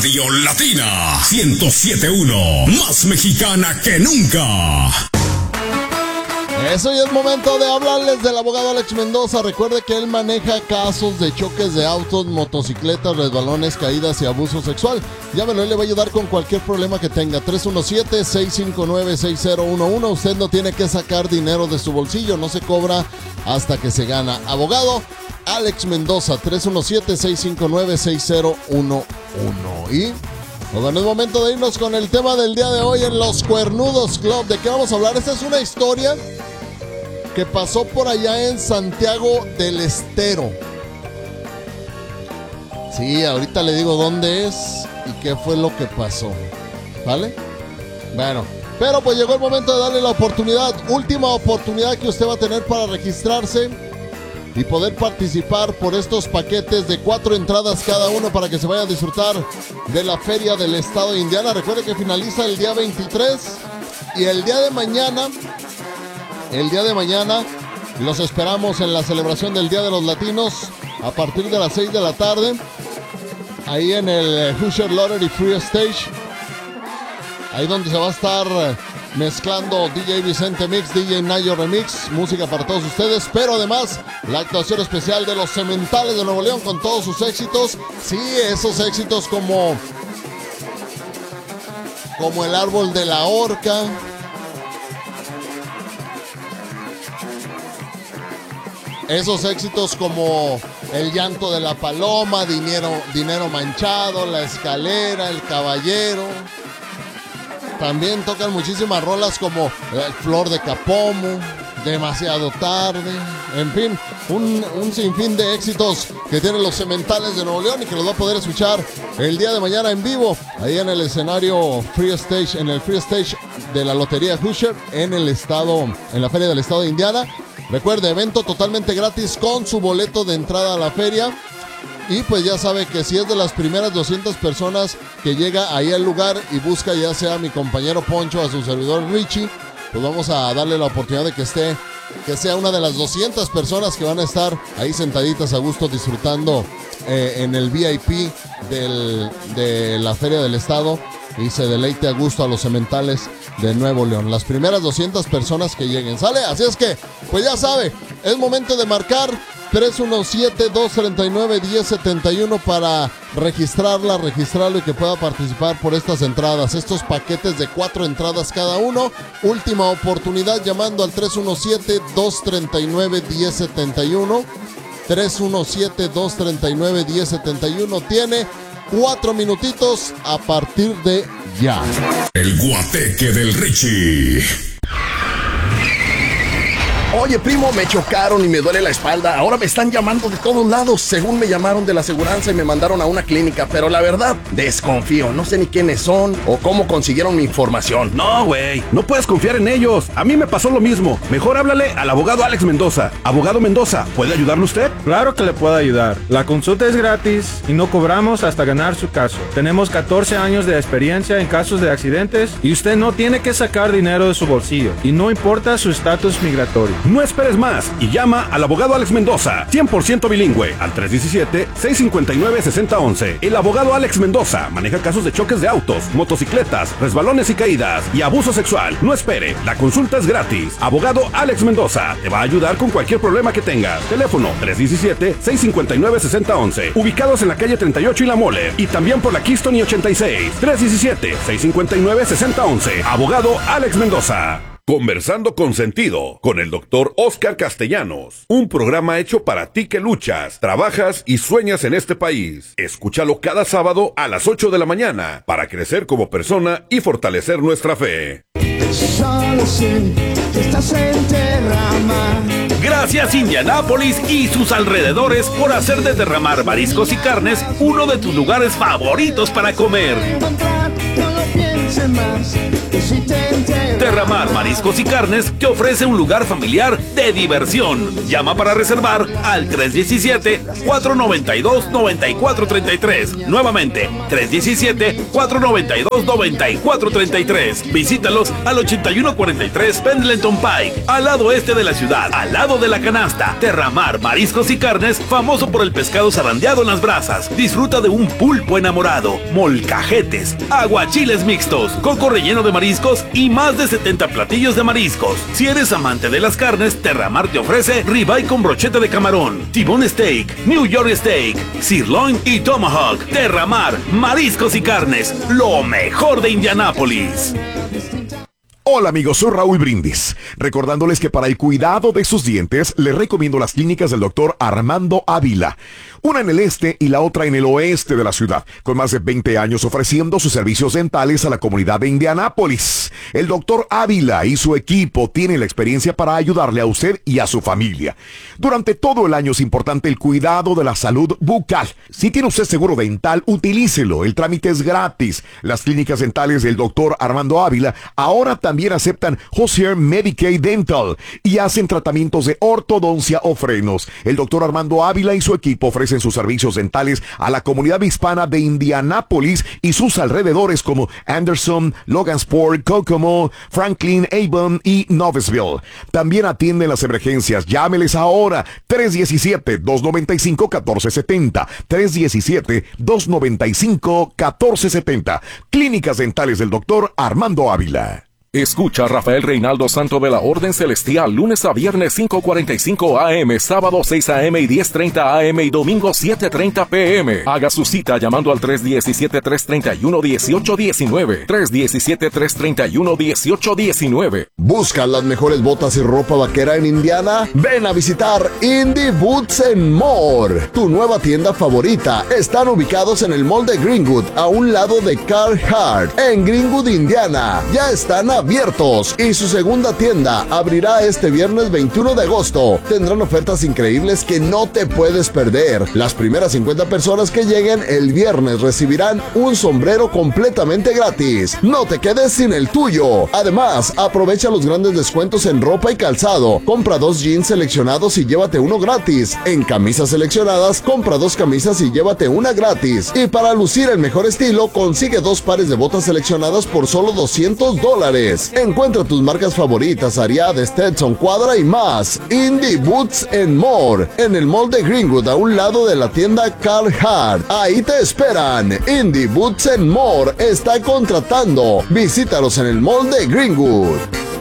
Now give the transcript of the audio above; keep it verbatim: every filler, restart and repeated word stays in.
Radio Latina ciento siete punto uno, más mexicana que nunca. Eso, y es momento de hablarles del abogado Alex Mendoza. Recuerde que él maneja casos de choques de autos, motocicletas, resbalones, caídas y abuso sexual. Llámelo, él le va a ayudar con cualquier problema que tenga. tres uno siete, seis cinco nueve, seis cero uno uno. Usted no tiene que sacar dinero de su bolsillo, no se cobra hasta que se gana. Abogado Alex Mendoza, tres uno siete, seis cinco nueve, seis cero uno uno. Y bueno, es momento de irnos con el tema del día de hoy en Los Cuernudos Club. ¿De qué vamos a hablar? Esta es una historia que pasó por allá en Santiago del Estero. Sí, ahorita le digo dónde es y qué fue lo que pasó, ¿vale? Bueno, pero pues llegó el momento de darle la oportunidad, última oportunidad que usted va a tener para registrarse y poder participar por estos paquetes de cuatro entradas cada uno para que se vaya a disfrutar de la Feria del Estado de Indiana. Recuerde que finaliza el día veintitrés y el día de mañana... El día de mañana los esperamos en la celebración del Día de los Latinos a partir de las seis de la tarde, ahí en el Hoosier Lottery Free Stage, ahí donde se va a estar mezclando D J Vicente Mix, D J Nayo Remix, música para todos ustedes, pero además la actuación especial de los Cementales de Nuevo León con todos sus éxitos. Sí, esos éxitos como, como El Árbol de la Horca, esos éxitos como El Llanto de la Paloma, Dinero, Dinero Manchado, La Escalera, El Caballero. También tocan muchísimas rolas como Flor de Capomo, Demasiado Tarde. En fin, un, un sinfín de éxitos que tienen los Cementales de Nuevo León y que los va a poder escuchar el día de mañana en vivo, ahí en el escenario Free Stage, en el Free Stage de la Lotería Hoosier, en el estado, en la Feria del Estado de Indiana. Recuerde, evento totalmente gratis con su boleto de entrada a la feria. Y pues ya sabe que si es de las primeras doscientas personas que llega ahí al lugar y busca ya sea a mi compañero Poncho, a su servidor Richie, pues vamos a darle la oportunidad de que esté, que sea una de las doscientas personas que van a estar ahí sentaditas a gusto disfrutando eh, en el V I P del, de la Feria del Estado y se deleite a gusto a los Cementales de Nuevo León. Las primeras doscientas personas que lleguen, ¿sale? Así es que, pues ya sabe, es momento de marcar tres uno siete, dos tres nueve, uno cero siete uno para registrarla, registrarlo y que pueda participar por estas entradas, estos paquetes de cuatro entradas cada uno. Última oportunidad llamando al tres uno siete, dos tres nueve, uno cero siete uno. tres uno siete, dos tres nueve, uno cero siete uno. Tiene cuatro minutitos a partir de ya. El guateque del Richie. Oye, primo, me chocaron y me duele la espalda. Ahora me están llamando de todos lados. Según me llamaron de la aseguranza y me mandaron a una clínica. Pero la verdad, desconfío. No sé ni quiénes son o cómo consiguieron mi información. No, güey. No puedes confiar en ellos. A mí me pasó lo mismo. Mejor háblale al abogado Alex Mendoza. Abogado Mendoza, ¿puede ayudarle usted? Claro que le puedo ayudar. La consulta es gratis y no cobramos hasta ganar su caso. Tenemos catorce años de experiencia en casos de accidentes y usted no tiene que sacar dinero de su bolsillo. Y no importa su estatus migratorio. No esperes más y llama al abogado Alex Mendoza, cien por ciento bilingüe, al tres uno siete, seis cinco nueve, seis cero uno uno. El abogado Alex Mendoza maneja casos de choques de autos, motocicletas, resbalones y caídas y abuso sexual. No espere, la consulta es gratis. Abogado Alex Mendoza te va a ayudar con cualquier problema que tengas. Teléfono tres uno siete, seis cinco nueve, seis cero uno uno. Ubicados en la calle treinta y ocho y La Mole y también por la Keystone y ochenta y seis. tres uno siete, seis cinco nueve, seis cero uno uno. Abogado Alex Mendoza. Conversando con Sentido, con el doctor Oscar Castellanos. Un programa hecho para ti que luchas, trabajas y sueñas en este país. Escúchalo cada sábado a las ocho de la mañana para crecer como persona y fortalecer nuestra fe. Solo sé que estás en Derramar. Gracias Indianápolis y sus alrededores por hacer de Derramar Mariscos y Carnes uno de tus lugares favoritos para comer. hace más que si te enteras. Terramar Mariscos y Carnes te ofrece un lugar familiar de diversión. Llama para reservar al tres uno siete, cuatro nueve dos, nueve cuatro tres tres. Nuevamente, tres uno siete, cuatro nueve dos, nueve cuatro tres tres. Visítalos al ochenta y uno cuarenta y tres Pendleton Pike, al lado este de la ciudad, al lado de la canasta. Terramar Mariscos y Carnes, famoso por el pescado zarandeado en las brasas. Disfruta de un pulpo enamorado, molcajetes, aguachiles mixtos, coco relleno de mariscos y más de setenta platillos de mariscos. Si eres amante de las carnes, Terramar te ofrece ribeye con brocheta de camarón, T-bone steak, New York steak, sirloin y tomahawk. Terramar Mariscos y Carnes, lo mejor de Indianápolis. Hola amigos, soy Raúl Brindis, recordándoles que para el cuidado de sus dientes les recomiendo las clínicas del doctor Armando Ávila, una en el este y la otra en el oeste de la ciudad, con más de veinte años ofreciendo sus servicios dentales a la comunidad de Indianápolis. El doctor Ávila y su equipo tienen la experiencia para ayudarle a usted y a su familia. Durante todo el año es importante el cuidado de la salud bucal. Si tiene usted seguro dental, utilícelo, el trámite es gratis. Las clínicas dentales del doctor Armando Ávila ahora también También aceptan Hozier Medicaid Dental y hacen tratamientos de ortodoncia o frenos. El doctor Armando Ávila y su equipo ofrecen sus servicios dentales a la comunidad hispana de Indianápolis y sus alrededores como Anderson, Logansport, Kokomo, Franklin, Avon y Noblesville. También atienden las emergencias. Llámeles ahora tres uno siete, dos nueve cinco, uno cuatro siete cero, tres uno siete, dos nueve cinco, uno cuatro siete cero. Clínicas dentales del doctor Armando Ávila. Escucha a Rafael Reinaldo Santo de la Orden Celestial lunes a viernes cinco cuarenta y cinco A M, sábado seis A M y diez treinta A M y domingo siete treinta P M. Haga su cita llamando al tres uno siete, tres tres uno, uno ocho uno nueve. tres uno siete, tres tres uno, uno ocho uno nueve. ¿Buscas las mejores botas y ropa vaquera en Indiana? Ven a visitar Indy Boots and More, tu nueva tienda favorita. Están ubicados en el Mall de Greenwood, a un lado de Carhartt, en Greenwood, Indiana. Ya están a abiertos y su segunda tienda abrirá este viernes veintiuno de agosto. Tendrán ofertas increíbles que no te puedes perder. Las primeras cincuenta personas que lleguen el viernes recibirán un sombrero completamente gratis. No te quedes sin el tuyo. Además, aprovecha los grandes descuentos en ropa y calzado. Compra dos jeans seleccionados y llévate uno gratis. En camisas seleccionadas, compra dos camisas y llévate una gratis. Y para lucir el mejor estilo, consigue dos pares de botas seleccionadas por solo doscientos dólares. Encuentra tus marcas favoritas, Ariat, Stetson, Cuadra y más. Indy Boots and More, en el Mall de Greenwood, a un lado de la tienda Carhartt. Ahí te esperan. Indy Boots and More está contratando. Visítalos en el Mall de Greenwood.